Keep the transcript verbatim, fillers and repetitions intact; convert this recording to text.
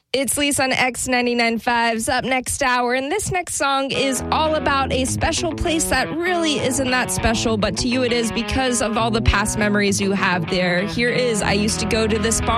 It's Lisa on X ninety-nine point five's Up Next Hour, and this next song is all about a special place that really isn't that special, but to you it is because of all the past memories you have there. Here is I Used to Go to This Bar.